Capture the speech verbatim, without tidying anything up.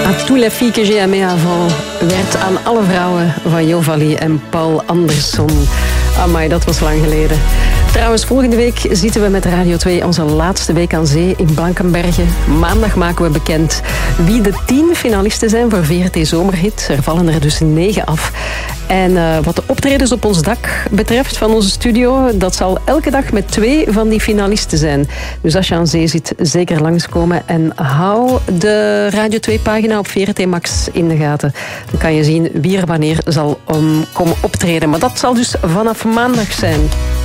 Tous les filles que j'ai aimées avant werd aan alle vrouwen van Jovali en Paul Anderson. Amai, dat was lang geleden. Trouwens, volgende week zitten we met Radio twee onze laatste week aan zee in Blankenberge. Maandag maken we bekend wie de tien finalisten zijn voor V R T Zomerhit. Er vallen er dus negen af. En uh, wat de optredens op ons dak betreft van onze studio, dat zal elke dag met twee van die finalisten zijn. Dus als je aan zee zit, zeker langskomen en hou de Radio twee pagina op V R T Max in de gaten. Dan kan je zien wie er wanneer zal um, komen optreden. Maar dat zal dus vanaf maandag zijn.